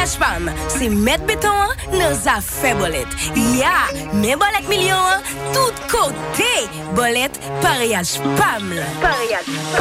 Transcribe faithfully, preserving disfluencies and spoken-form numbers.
Pariage Pam, c'est mettre béton dans affaire bolette. Ya, mais bolette million, tout côté. Bolette, Pariage Pam. Pariage Pam.